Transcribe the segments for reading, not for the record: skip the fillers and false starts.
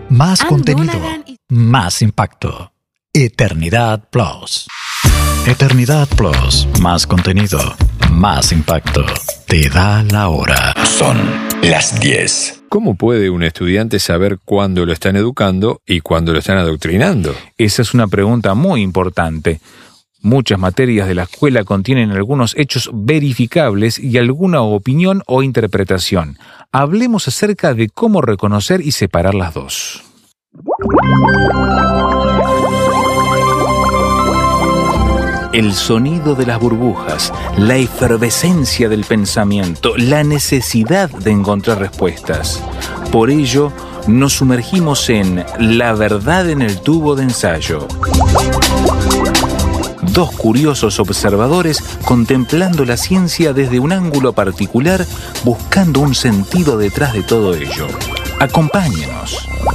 Más contenido, más impacto. Eternidad Plus. Eternidad Plus. Más contenido, más impacto. Te da la hora. Son las 10. ¿Cómo puede un estudiante saber cuándo lo están educando y cuándo lo están adoctrinando? Esa es una pregunta muy importante. Muchas materias de la escuela contienen algunos hechos verificables y alguna opinión o interpretación. Hablemos acerca de cómo reconocer y separar las dos. El sonido de las burbujas, la efervescencia del pensamiento, la necesidad de encontrar respuestas. Por ello, nos sumergimos en La verdad en el tubo de ensayo. Dos curiosos observadores contemplando la ciencia desde un ángulo particular, buscando un sentido detrás de todo ello. Acompáñenos.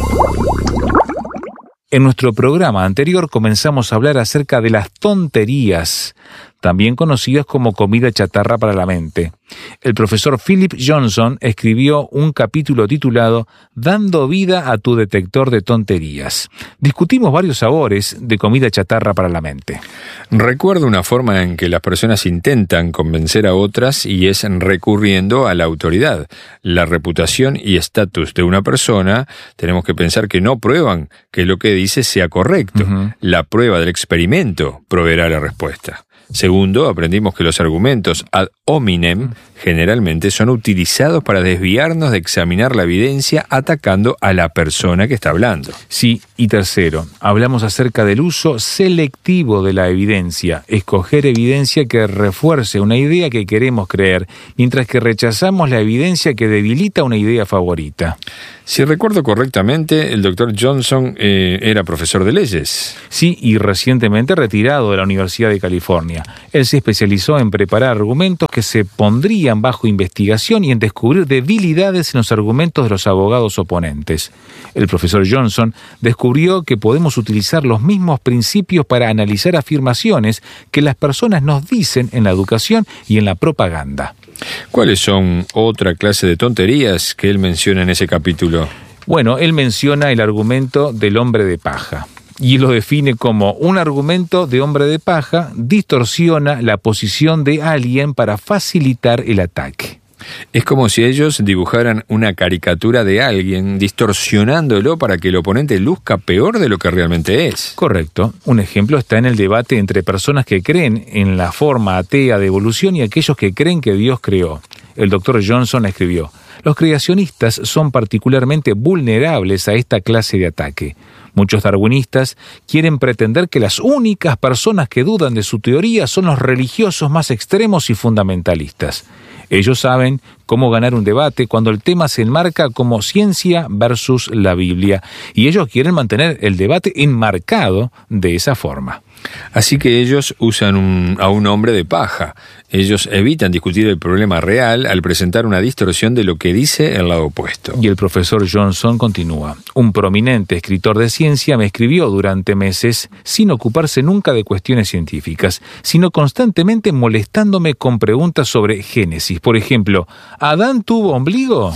En nuestro programa anterior comenzamos a hablar acerca de las tonterías, también conocidas como comida chatarra para la mente. El profesor Philip Johnson escribió un capítulo titulado Dando vida a tu detector de tonterías. Discutimos varios sabores de comida chatarra para la mente. Recuerdo una forma en que las personas intentan convencer a otras y es recurriendo a la autoridad. La reputación y estatus de una persona, tenemos que pensar que no prueban que lo que dice sea correcto. La prueba del experimento proveerá la respuesta. Segundo, aprendimos que los argumentos ad hominem generalmente son utilizados para desviarnos de examinar la evidencia atacando a la persona que está hablando. Sí, y tercero, hablamos acerca del uso selectivo de la evidencia, escoger evidencia que refuerce una idea que queremos creer, mientras que rechazamos la evidencia que debilita una idea favorita. Si recuerdo correctamente, el Dr. Johnson era profesor de leyes. Sí, y recientemente retirado de la Universidad de California. Él se especializó en preparar argumentos que se pondrían bajo investigación y en descubrir debilidades en los argumentos de los abogados oponentes. El profesor Johnson descubrió que podemos utilizar los mismos principios para analizar afirmaciones que las personas nos dicen en la educación y en la propaganda. ¿Cuáles son otra clase de tonterías que él menciona en ese capítulo? Bueno, él menciona el argumento del hombre de paja y lo define como un argumento de hombre de paja distorsiona la posición de alguien para facilitar el ataque. Es como si ellos dibujaran una caricatura de alguien, distorsionándolo para que el oponente luzca peor de lo que realmente es. Correcto. Un ejemplo está en el debate entre personas que creen en la forma atea de evolución y aquellos que creen que Dios creó. El Dr. Johnson escribió: los creacionistas son particularmente vulnerables a esta clase de ataque. Muchos darwinistas quieren pretender que las únicas personas que dudan de su teoría son los religiosos más extremos y fundamentalistas. Ellos saben cómo ganar un debate cuando el tema se enmarca como ciencia versus la Biblia, y ellos quieren mantener el debate enmarcado de esa forma. Así que ellos usan a un hombre de paja. Ellos evitan discutir el problema real al presentar una distorsión de lo que dice el lado opuesto. Y el profesor Johnson continúa: un prominente escritor de ciencia me escribió durante meses sin ocuparse nunca de cuestiones científicas, sino constantemente molestándome con preguntas sobre Génesis. Por ejemplo, ¿Adán tuvo ombligo?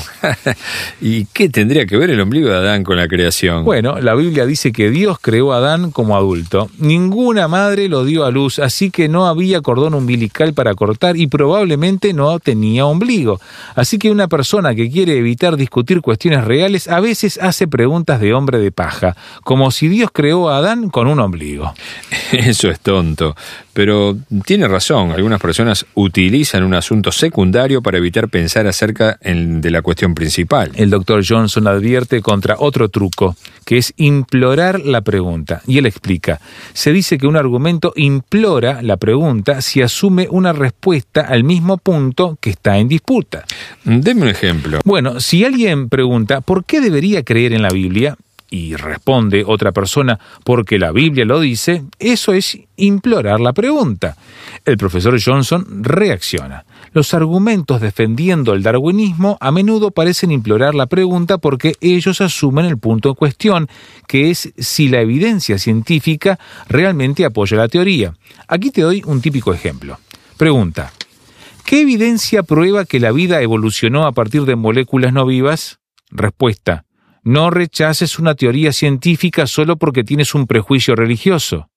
¿Y qué tendría que ver el ombligo de Adán con la creación? Bueno, la Biblia dice que Dios creó a Adán como adulto. Ninguna madre lo dio a luz, así que no había cordón umbilical para cortar y probablemente no tenía ombligo. Así que una persona que quiere evitar discutir cuestiones reales a veces hace preguntas de hombre de paja, como si Dios creó a Adán con un ombligo. Eso es tonto, pero tiene razón. Algunas personas utilizan un asunto secundario para evitar pensar acerca de la cuestión principal. El Dr. Johnson advierte contra otro truco, que es implorar la pregunta. Y él explica: se dice que un argumento implora la pregunta si asume una respuesta al mismo punto que está en disputa. Deme un ejemplo. Bueno, si alguien pregunta ¿por qué debería creer en la Biblia? Y responde otra persona porque la Biblia lo dice, eso es implorar la pregunta. El profesor Johnson reacciona: los argumentos defendiendo el darwinismo a menudo parecen implorar la pregunta porque ellos asumen el punto en cuestión, que es si la evidencia científica realmente apoya la teoría. Aquí te doy un típico ejemplo. Pregunta: ¿qué evidencia prueba que la vida evolucionó a partir de moléculas no vivas? Respuesta: No rechaces una teoría científica solo porque tienes un prejuicio religioso.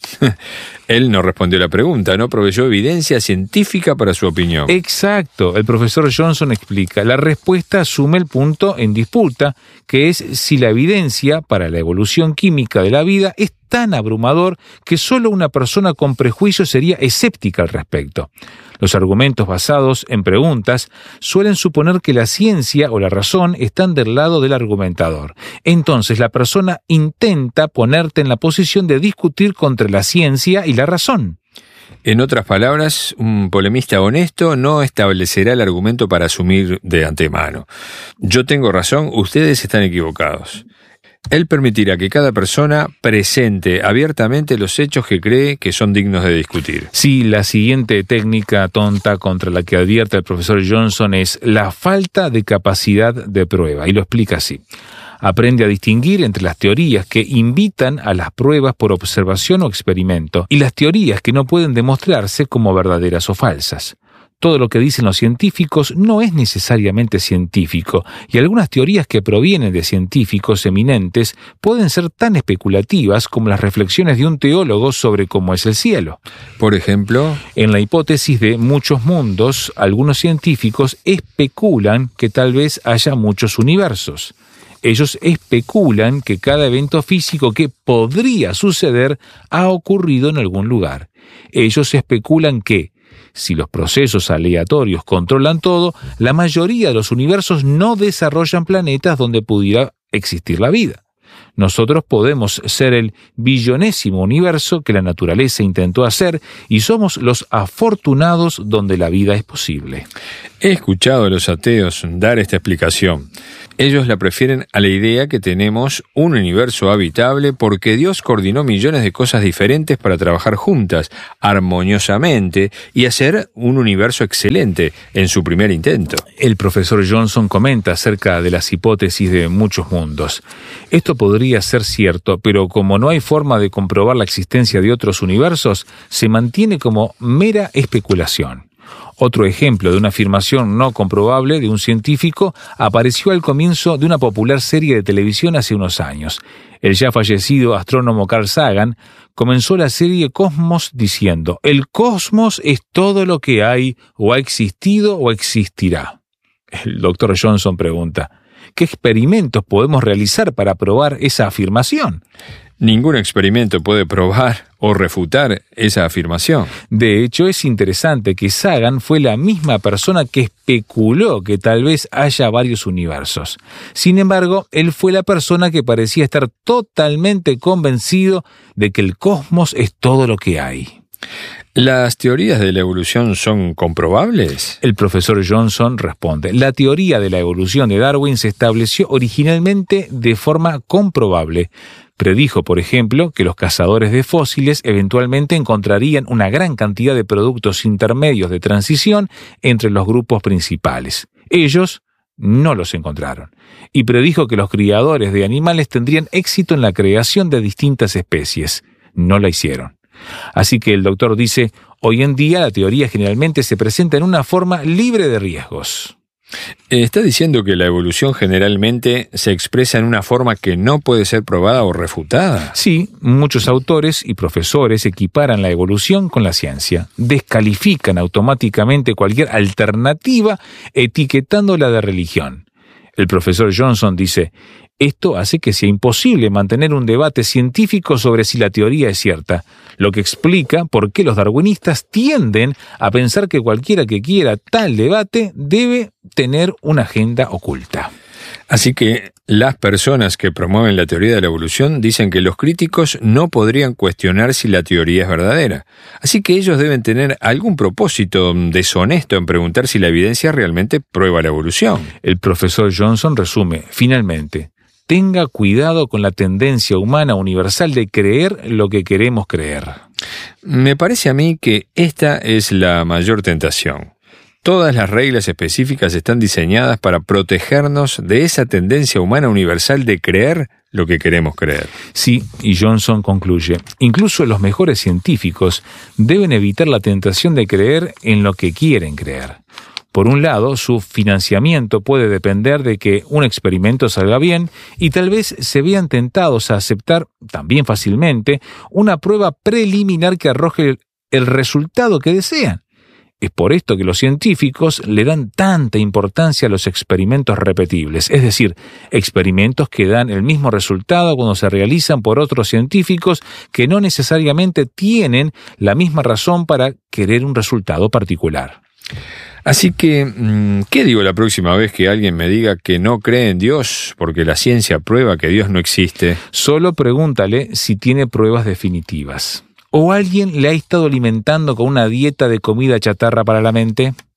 Él no respondió la pregunta, no proveyó evidencia científica para su opinión. Exacto. El profesor Johnson explica. La respuesta asume el punto en disputa, que es si la evidencia para la evolución química de la vida es tan abrumador que solo una persona con prejuicio sería escéptica al respecto. Los argumentos basados en preguntas suelen suponer que la ciencia o la razón están del lado del argumentador. Entonces la persona intenta ponerte en la posición de discutir contra la ciencia y la razón. En otras palabras, un polemista honesto no establecerá el argumento para asumir de antemano. Yo tengo razón, ustedes están equivocados. Él permitirá que cada persona presente abiertamente los hechos que cree que son dignos de discutir. Sí, la siguiente técnica tonta contra la que advierte el profesor Johnson es la falta de capacidad de prueba, y lo explica así. Aprende a distinguir entre las teorías que invitan a las pruebas por observación o experimento y las teorías que no pueden demostrarse como verdaderas o falsas. Todo lo que dicen los científicos no es necesariamente científico, y algunas teorías que provienen de científicos eminentes pueden ser tan especulativas como las reflexiones de un teólogo sobre cómo es el cielo. Por ejemplo, en la hipótesis de muchos mundos, algunos científicos especulan que tal vez haya muchos universos. Ellos especulan que cada evento físico que podría suceder ha ocurrido en algún lugar. Ellos especulan que, si los procesos aleatorios controlan todo, la mayoría de los universos no desarrollan planetas donde pudiera existir la vida. Nosotros podemos ser el billonésimo universo que la naturaleza intentó hacer y somos los afortunados donde la vida es posible. He escuchado a los ateos dar esta explicación. Ellos la prefieren a la idea que tenemos un universo habitable porque Dios coordinó millones de cosas diferentes para trabajar juntas, armoniosamente, y hacer un universo excelente en su primer intento. El profesor Johnson comenta acerca de las hipótesis de muchos mundos. Esto podría ser cierto, pero como no hay forma de comprobar la existencia de otros universos, se mantiene como mera especulación. Otro ejemplo de una afirmación no comprobable de un científico apareció al comienzo de una popular serie de televisión hace unos años. El ya fallecido astrónomo Carl Sagan comenzó la serie Cosmos diciendo: «El cosmos es todo lo que hay, o ha existido o existirá». El doctor Johnson pregunta: ¿qué experimentos podemos realizar para probar esa afirmación? Ningún experimento puede probar o refutar esa afirmación. De hecho, es interesante que Sagan fue la misma persona que especuló que tal vez haya varios universos. Sin embargo, él fue la persona que parecía estar totalmente convencido de que el cosmos es todo lo que hay. ¿Las teorías de la evolución son comprobables? El profesor Johnson responde: la teoría de la evolución de Darwin se estableció originalmente de forma comprobable. Predijo, por ejemplo, que los cazadores de fósiles eventualmente encontrarían una gran cantidad de productos intermedios de transición entre los grupos principales. Ellos no los encontraron. Y predijo que los criadores de animales tendrían éxito en la creación de distintas especies. No la hicieron. Así que el doctor dice: hoy en día la teoría generalmente se presenta en una forma libre de riesgos. ¿Está diciendo que la evolución generalmente se expresa en una forma que no puede ser probada o refutada? Sí, muchos autores y profesores equiparan la evolución con la ciencia. Descalifican automáticamente cualquier alternativa etiquetándola de religión. El profesor Johnson dice: esto hace que sea imposible mantener un debate científico sobre si la teoría es cierta, lo que explica por qué los darwinistas tienden a pensar que cualquiera que quiera tal debate debe tener una agenda oculta. Así que las personas que promueven la teoría de la evolución dicen que los críticos no podrían cuestionar si la teoría es verdadera. Así que ellos deben tener algún propósito deshonesto en preguntar si la evidencia realmente prueba la evolución. El profesor Johnson resume: finalmente, tenga cuidado con la tendencia humana universal de creer lo que queremos creer. Me parece a mí que esta es la mayor tentación. Todas las reglas específicas están diseñadas para protegernos de esa tendencia humana universal de creer lo que queremos creer. Sí, y Johnson concluye: incluso los mejores científicos deben evitar la tentación de creer en lo que quieren creer. Por un lado, su financiamiento puede depender de que un experimento salga bien y tal vez se vean tentados a aceptar, también fácilmente, una prueba preliminar que arroje el resultado que desean. Es por esto que los científicos le dan tanta importancia a los experimentos repetibles, es decir, experimentos que dan el mismo resultado cuando se realizan por otros científicos que no necesariamente tienen la misma razón para querer un resultado particular. Así que, ¿qué digo la próxima vez que alguien me diga que no cree en Dios porque la ciencia prueba que Dios no existe? Solo pregúntale si tiene pruebas definitivas. ¿O alguien le ha estado alimentando con una dieta de comida chatarra para la mente?